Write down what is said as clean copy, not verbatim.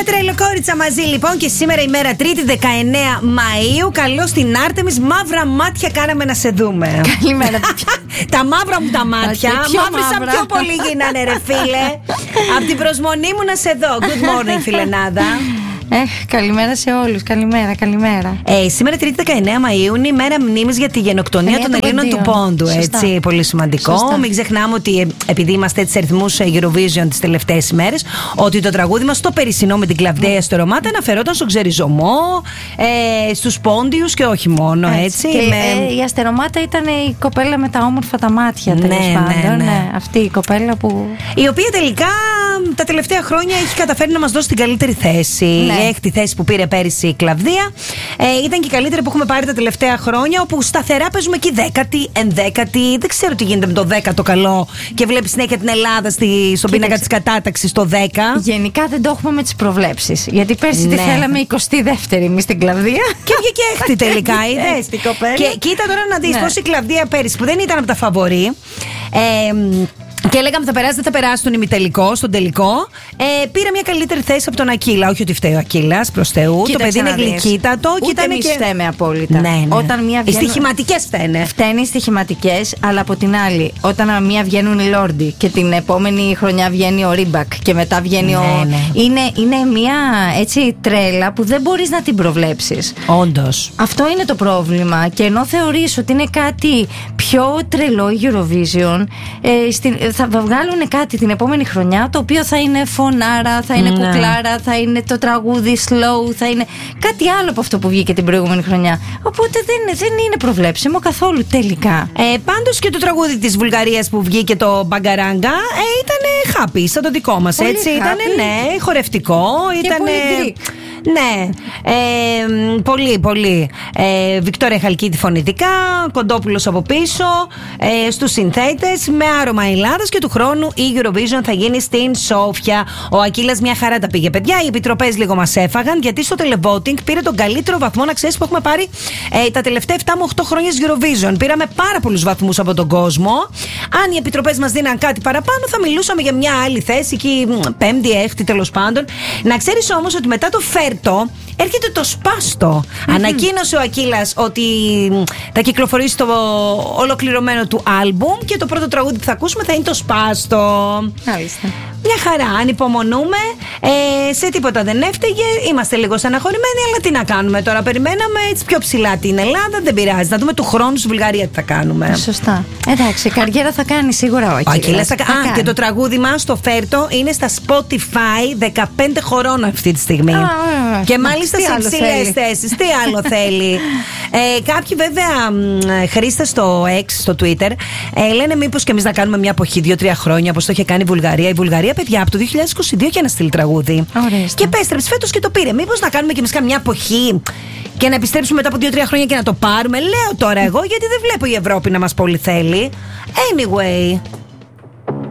Τρελοκόριτσα μαζί λοιπόν και σήμερα ημέρα Τρίτη 19 Μαΐου. Καλώς την Άρτεμις. Μαύρα μάτια κάναμε να σε δούμε. Καλημέρα. Τα μαύρα μου τα μάτια. Μαύρισαν πιο πολύ γίνανε ρε φίλε. Απ' την προσμονή μου να σε δω. Good morning φιλενάδα. Καλημέρα σε όλους. Καλημέρα. Σήμερα Τρίτη 19 Μαΐου είναι η μέρα μνήμης για τη γενοκτονία των Ελλήνων του Πόντου. Έτσι, πολύ σημαντικό. Σωστά. Μην ξεχνάμε ότι επειδή είμαστε έτσι αριθμούς Eurovision τις τελευταίες ημέρες, ότι το τραγούδι μας το περσινό με την Κλαβδαία στο Ρωμάτα αναφερόταν στον ξεριζωμό, στους πόντιους και όχι μόνο. Έτσι. Και η Αστερομάτα ήταν η κοπέλα με τα όμορφα τα μάτια, τέλος πάντων. Ναι. Αυτή η κοπέλα που. Η οποία τελικά τα τελευταία χρόνια έχει καταφέρει να μας δώσει την καλύτερη θέση. Ναι. Έχει τη θέση που πήρε πέρυσι η Κλαβδία. Ήταν και η καλύτερη που έχουμε πάρει τα τελευταία χρόνια, όπου σταθερά παίζουμε εκεί 10η, 11η. Δεν ξέρω τι γίνεται με το 10ο καλό και βλέπει συνέχεια την Ελλάδα στον πίνακα της κατάταξης το 10. Γενικά δεν το έχουμε με τις προβλέψεις. Γιατί πέρσι τη θέλαμε 22η εμείς στην Κλαβδία. Και βγήκε έκτη τελικά, είδες. Και κοίτα τώρα να δεις πώς η Κλαβδία πέρυσι, που δεν ήταν από τα φαβορί. Και λέγαμε θα περάσει, δεν θα περάσει στον ημιτελικό, στον τελικό. Πήρε μια καλύτερη θέση από τον Ακύλα. Όχι ότι φταίει ο Ακύλας, προς Θεού. Το παιδί είναι γλυκύτατο. Ούτε εμείς φταίμε απόλυτα. Ναι. Οι στοιχηματικές φταίνε. Φταίνε οι στοιχηματικές, αλλά από την άλλη, όταν μία βγαίνουν οι Λόρντι και την επόμενη χρονιά βγαίνει ο Ρίμπακ και μετά βγαίνει είναι μια έτσι τρέλα που δεν μπορείς να την προβλέψεις. Όντως. Αυτό είναι το πρόβλημα. Και ενώ θεωρείς ότι είναι κάτι πιο τρελό η Eurovision, θα βγάλουν κάτι την επόμενη χρονιά το οποίο θα είναι φωνάρα, θα είναι κουκλάρα, θα είναι το τραγούδι slow, θα είναι κάτι άλλο από αυτό που βγήκε την προηγούμενη χρονιά. Οπότε δεν είναι προβλέψιμο καθόλου τελικά. Πάντως και το τραγούδι της Βουλγαρίας που βγήκε, το Μπαγκαράγκα, ήταν happy, σαν το δικό μας. Έτσι ήταν, χορευτικό, ήταν. Ναι, πολύ. Βικτόρια Χαλκίτη φωνητικά, Κοντόπουλος από πίσω, στους συνθέτες, με άρωμα Ελλάδας, και του χρόνου η Eurovision θα γίνει στην Σόφια. Ο Ακύλας μια χαρά τα πήγε, παιδιά. Οι επιτροπές λίγο μας έφαγαν, γιατί στο televoting πήρε τον καλύτερο βαθμό, να ξέρεις, που έχουμε πάρει τα τελευταία 7 με 8 χρόνια Eurovision. Πήραμε πάρα πολλούς βαθμούς από τον κόσμο. Αν οι επιτροπές μας δίναν κάτι παραπάνω, θα μιλούσαμε για μια άλλη θέση, εκεί 5η, 6η τέλος πάντων. Να ξέρεις όμως ότι μετά το Φέρτο έρχεται το Σπάστο. Ανακοίνωσε ο Ακύλας ότι θα κυκλοφορήσει το ολοκληρωμένο του άλμπουμ και το πρώτο τραγούδι που θα ακούσουμε θα είναι το Σπάστο. Μάλιστα. Μια χαρά, ανυπομονούμε. Σε τίποτα δεν έφταιγε. Είμαστε λίγο στεναχωρημένοι, αλλά τι να κάνουμε τώρα. Περιμέναμε έτσι πιο ψηλά την Ελλάδα. Δεν πειράζει. Να δούμε του χρόνου στη Βουλγαρία τι θα κάνουμε. Σωστά. Εντάξει, καριέρα θα κάνει σίγουρα ο Ακύλας. Και το τραγούδι μας, το Φέρτο, είναι στα Spotify 15 χωρών αυτή τη στιγμή. Και μάλιστα σε υψηλές θέσεις. Τι άλλο θέλει. Κάποιοι βέβαια χρήστες στο X, στο Twitter, λένε μήπως και εμείς να κάνουμε μια εποχή 2-3 χρόνια όπως το είχε κάνει η Βουλγαρία. Η Βουλγαρία, παιδιά, από το 2022 είχε ένα στυλ τραγούδι. Και επέστρεψε φέτος και το πήρε. Μήπως να κάνουμε και εμείς μια εποχή και να επιστρέψουμε μετά από 2-3 χρόνια και να το πάρουμε. Λέω τώρα εγώ, γιατί δεν βλέπω η Ευρώπη να μας πολύ θέλει. Anyway.